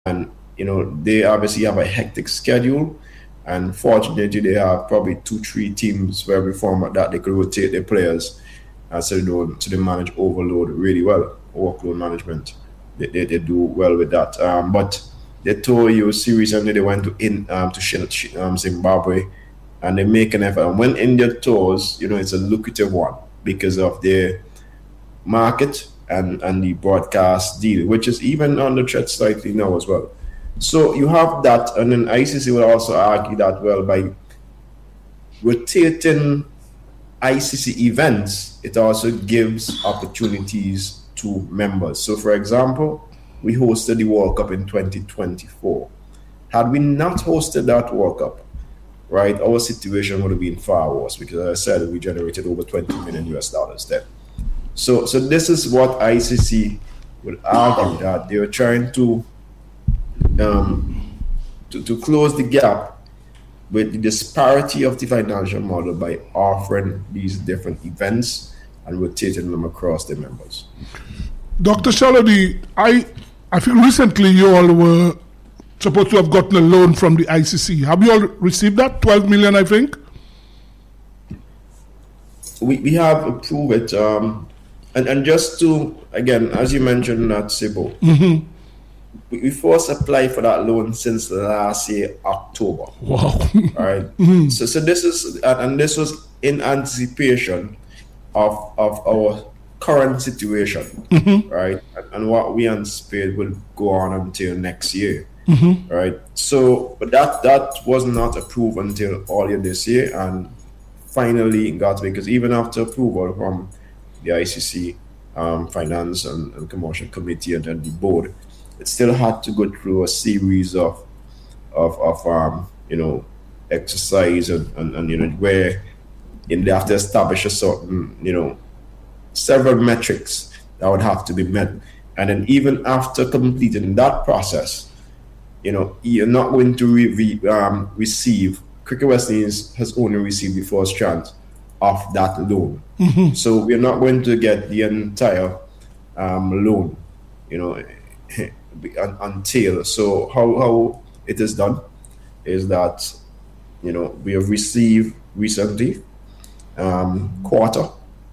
and they obviously have a hectic schedule, and fortunately they have probably 2-3 teams for every format that they could rotate their players, so they manage overload really well, workload management. They do well with that. But they told you series and they went to Zimbabwe, and they make an effort. And when India tours, it's a lucrative one because of their market and the broadcast deal, which is even under threat slightly now as well. So you have that, and then ICC will also argue that, well, by rotating ICC events, it also gives opportunities to members. So, for example, we hosted the World Cup in 2024. Had we not hosted that World Cup, right, our situation would have been far worse because, as I said, we generated over $20 million then. So this is what ICC would argue, that they are trying to close the gap with the disparity of the financial model by offering these different events and rotating them across the members. Dr. Shalody, I think recently you all were supposed to have gotten a loan from the ICC. Have you all received that? 12 million, I think? We have approved it. And just to, again, as you mentioned, that Sibo, we first applied for that loan since last year, October. Wow. Right? So this is, and this was in anticipation of our current situation, right? And what we anticipate will go on until next year, right? So, but that was not approved until earlier this year, and finally got, because even after approval from the ICC Finance and Commercial Committee and the board, it still had to go through a series of exercise and where they have to establish a certain several metrics that would have to be met, and then even after completing that process, you're not going to receive. Cricket West Indies has only received the first tranche of that loan. So we're not going to get the entire loan, until. So how it is done is that, we have received recently quarter,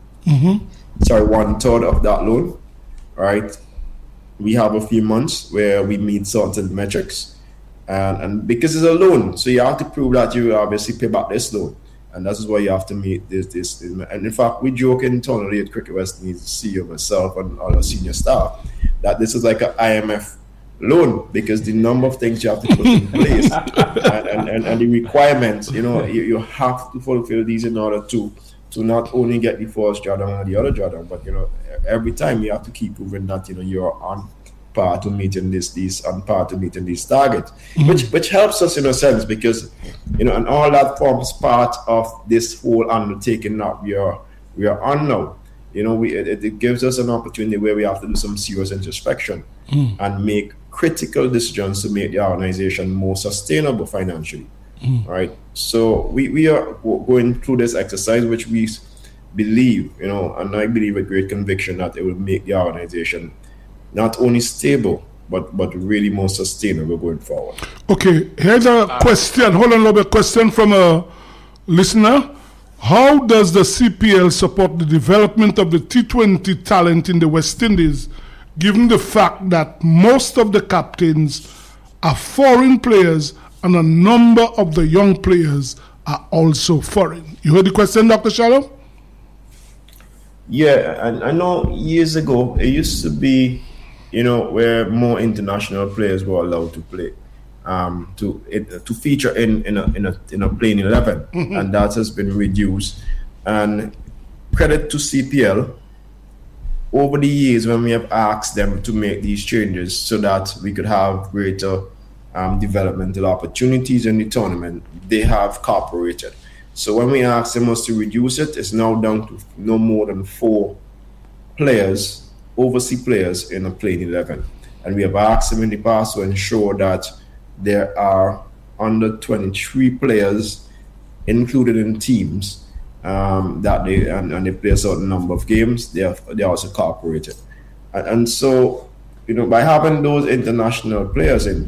1/3 of that loan, right? We have a few months where we meet certain metrics, and because it's a loan, so you have to prove that you obviously pay back this loan. And that is why you have to meet this. And in fact, we joke internally at Cricket West Indies, CEO, myself, and other senior staff, that this is like an IMF loan, because the number of things you have to put in place and the requirements, you have to fulfill these in order to not only get the first drawdown and the other drawdown, but every time you have to keep proving that you're on par to meeting these targets, which helps us in a sense, because and all that forms part of this whole undertaking that we are on now. It gives us an opportunity where we have to do some serious introspection and make critical decisions to make the organization more sustainable financially. Right? So we are going through this exercise, which we believe, and I believe with great conviction, that it will make the organization not only stable, but really more sustainable going forward. Okay, here's a question. Hold on a little bit. Question from a listener. How does the CPL support the development of the T20 talent in the West Indies, given the fact that most of the captains are foreign players and a number of the young players are also foreign? You heard the question, Dr. Shalom? Yeah, and I know years ago it used to be, where more international players were allowed to play, to feature in a playing 11, and that has been reduced. And credit to CPL, over the years when we have asked them to make these changes so that we could have greater developmental opportunities in the tournament, they have cooperated. So when we asked them to reduce it, it's now down to no more than 4 players, overseas players, in a playing 11. And we have asked them in the past to ensure that there are under 23 players included in teams, that they play a certain number of games. They also cooperated. And so by having those international players in,